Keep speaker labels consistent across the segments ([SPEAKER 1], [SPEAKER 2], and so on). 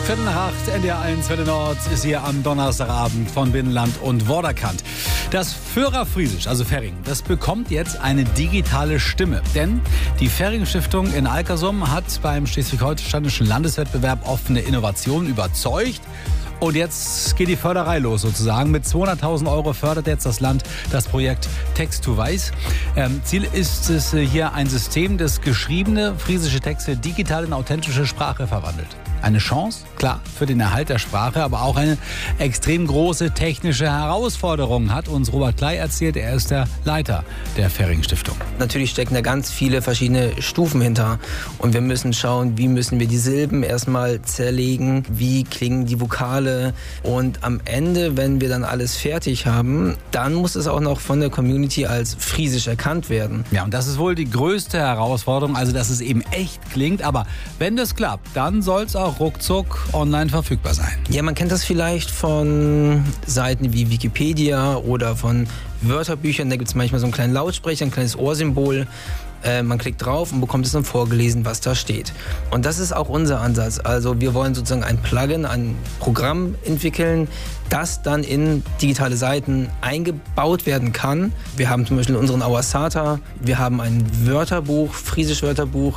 [SPEAKER 1] 7:15, NDR 1 Welle Nord ist hier am Donnerstagabend von Binnenland und Vorderkant. Das Führerfriesisch, also Ferring, das bekommt jetzt eine digitale Stimme. Denn die Ferring-Stiftung in Alkersum hat beim schleswig-holsteinischen Landeswettbewerb Offene Innovation überzeugt. Und jetzt geht die Förderei los sozusagen. Mit 200.000 € fördert jetzt das Land das Projekt Text to Weiß. Ziel ist es hier ein System, das geschriebene friesische Texte digital in authentische Sprache verwandelt. Eine Chance, klar, für den Erhalt der Sprache, aber auch eine extrem große technische Herausforderung, hat uns Robert Klei erzählt. Er ist der Leiter der Ferring-Stiftung.
[SPEAKER 2] Natürlich stecken da ganz viele verschiedene Stufen hinter. Und wir müssen schauen, wie müssen wir die Silben erstmal zerlegen, wie klingen die Vokale. Und am Ende, wenn wir dann alles fertig haben, dann muss es auch noch von der Community als friesisch erkannt werden.
[SPEAKER 1] Ja, und das ist wohl die größte Herausforderung, also dass es eben echt klingt. Aber wenn das klappt, dann soll es auch ruckzuck online verfügbar sein.
[SPEAKER 2] Ja, man kennt das vielleicht von Seiten wie Wikipedia oder von Wörterbüchern. Da gibt es manchmal so einen kleinen Lautsprecher, ein kleines Ohrsymbol. Man klickt drauf und bekommt es dann vorgelesen, was da steht. Und das ist auch unser Ansatz. Also wir wollen sozusagen ein Plugin, ein Programm entwickeln, das dann in digitale Seiten eingebaut werden kann. Wir haben zum Beispiel unseren Awasata, wir haben ein Wörterbuch, friesisch Wörterbuch,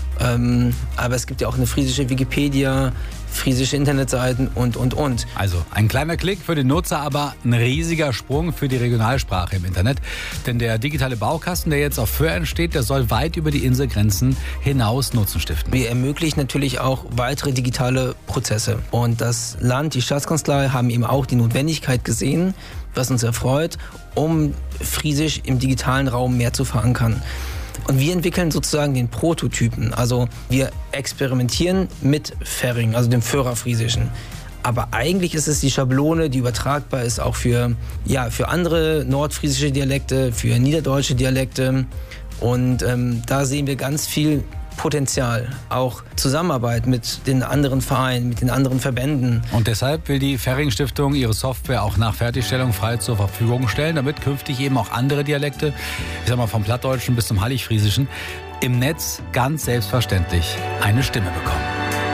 [SPEAKER 2] aber es gibt ja auch eine friesische Wikipedia, friesische Internetseiten und.
[SPEAKER 1] Also ein kleiner Klick für den Nutzer, aber ein riesiger Sprung für die Regionalsprache im Internet. Denn der digitale Baukasten, der jetzt auf Föhr entsteht, der soll weit über die Inselgrenzen hinaus Nutzen stiften.
[SPEAKER 2] Wir ermöglichen natürlich auch weitere digitale Prozesse. Und das Land, die Staatskanzlei haben eben auch die Notwendigkeit gesehen, was uns erfreut, um Friesisch im digitalen Raum mehr zu verankern. Und wir entwickeln sozusagen den Prototypen. Also wir experimentieren mit Ferring, also dem Führerfriesischen. Aber eigentlich ist es die Schablone, die übertragbar ist auch für andere nordfriesische Dialekte, für niederdeutsche Dialekte. Und da sehen wir ganz viel Potenzial, auch Zusammenarbeit mit den anderen Vereinen, mit den anderen Verbänden.
[SPEAKER 1] Und deshalb will die Ferring-Stiftung ihre Software auch nach Fertigstellung frei zur Verfügung stellen, damit künftig eben auch andere Dialekte, ich sag mal vom Plattdeutschen bis zum Halligfriesischen, im Netz ganz selbstverständlich eine Stimme bekommen.